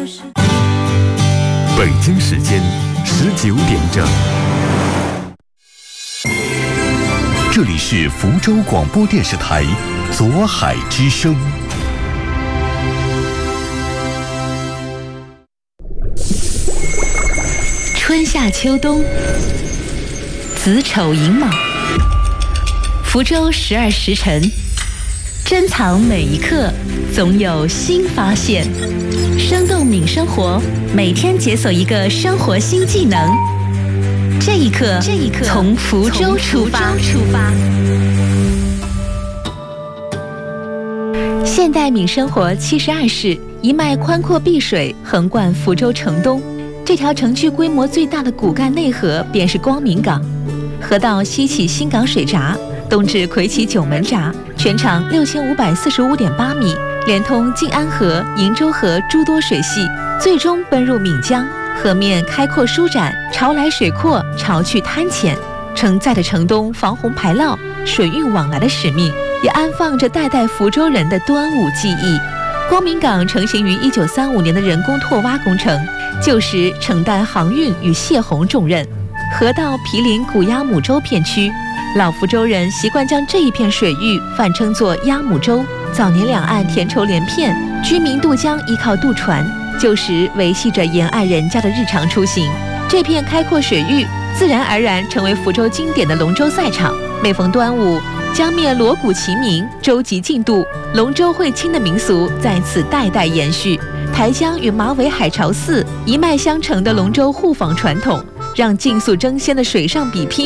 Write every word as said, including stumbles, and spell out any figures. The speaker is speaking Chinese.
北京时间十九点整，这里是福州广播电视台左海之声。 春夏秋冬，子丑寅卯，福州十二时辰，珍藏每一刻，总有新发现。生动敏生活，每天解锁一个生活新技能。这一刻，这一刻，从福州出发。出发。现代敏生活七十二市，一脉宽阔碧水横贯福州城东。这条城区规模最大的骨干内河便是光明港，河道西起新港水闸，东至魁起九门闸，全长六千五百四十五点八米，连通静安河、鄞州河诸多水系，最终奔入岷江。河面开阔舒展，潮来水阔，潮去滩浅，承载着城东防洪排涝、水运往来的使命，也安放着代代福州人的端午记忆。光明港成型于一九三五年的人工拓挖工程，旧时承担航运与泄洪重任。河道毗邻古鸭母洲片区，老福州人习惯将这一片水域泛称作鸭母洲。早年两岸田畴连片，居民渡江依靠渡船，旧时维系着沿岸人家的日常出行。这片开阔水域自然而然成为福州经典的龙舟赛场。每逢端午，江面锣鼓齐鸣，舟楫竞渡，龙舟会亲的民俗在此代代延续。台江与马尾海潮寺一脉相承的龙舟互访传统，让竞速争先的水上比拼